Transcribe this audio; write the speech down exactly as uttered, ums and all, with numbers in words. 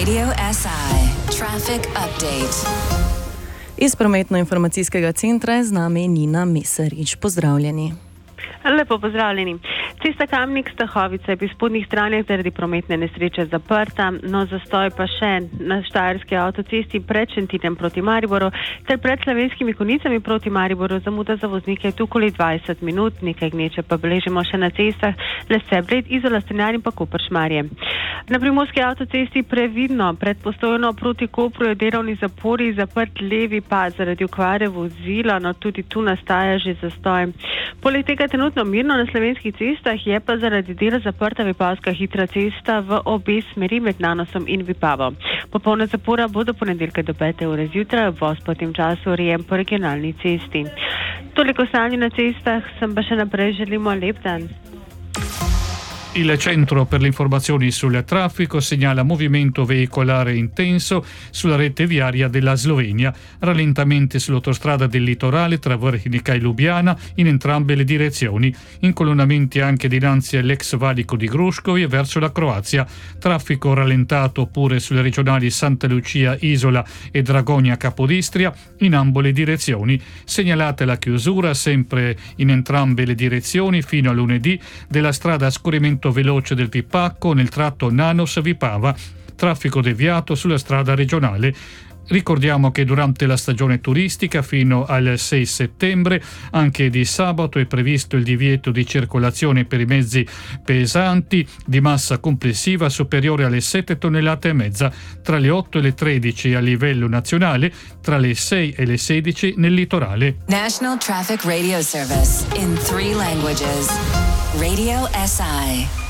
Radio S I Traffic Update. Iz prometno-informacijskega centra je z nami Nina Mesarič. Pozdravljeni. Lepo pozdravljeni. Cesta Kamnik-Stahovica je pri spodnjih straneh zaradi prometne nesreče zaprta, no zastoj pa še na Štajerski avtocesti pred Šentinem proti Mariboru ter pred Slovenskimi Konjicami proti Mariboru. Zamuda za voznike je tu okoli dvajset minut, nekaj gneče pa beležimo še na cestah Lesce-Bled, Izola, Strunjan in pa Koper-Šmarje. Na Primorski avtocesti previdno pred Postojno proti Kopru je delovni zapori zaprt levi pas zaradi okvare vozila, no tudi tu nastaja že zastoj. Poleg tega trenutno mirno na slovenskih cestah, je pa zaradi dela zaprta Vipavska hitra cesta v obe smeri med Nanosom in Vipavo. Popolna zapora bo do ponedeljka do pete ure zjutraj, voz po tem času urejen po regionalni cesti. Toliko stanje na cestah, sem pa še naprej želimo lep dan. Il Centro per le Informazioni sul Traffico segnala movimento veicolare intenso sulla rete viaria della Slovenia, rallentamenti sull'autostrada del litorale tra Vrhnika e Lubiana in entrambe le direzioni, incolonnamenti anche dinanzi all'ex valico di Gruškovje e verso la Croazia, traffico rallentato pure sulle regionali Santa Lucia Isola e Dragonia Capodistria in ambo le direzioni, segnalata la chiusura sempre in entrambe le direzioni fino a lunedì della strada a scorrimento veloce del Pipacco nel tratto Nanos-Vipava, traffico deviato sulla strada regionale. Ricordiamo che durante la stagione turistica fino al sei settembre, anche di sabato, è previsto il divieto di circolazione per i mezzi pesanti di massa complessiva superiore alle sette tonnellate e mezza tra le otto e le tredici a livello nazionale, tra le sei e le sedici nel litorale. National Traffic Radio Service in three languages. Radio S I.